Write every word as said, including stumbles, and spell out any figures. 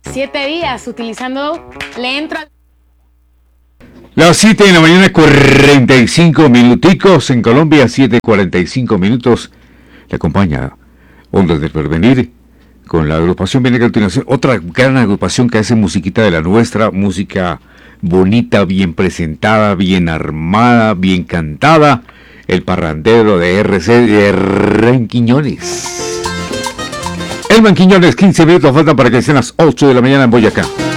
siete días utilizando, le entro al... Las siete de la mañana, cuarenta y cinco minuticos en Colombia, siete cuarenta y cinco minutos. Le acompaña Ondas del Porvenir con la agrupación Viene a continuación. Otra gran agrupación que hace musiquita de la nuestra, música bonita, bien presentada, bien armada, bien cantada. El parrandero de R C de Hernán Quiñones. Hernán Quiñones, quince minutos faltan para que sean las ocho de la mañana en Boyacá.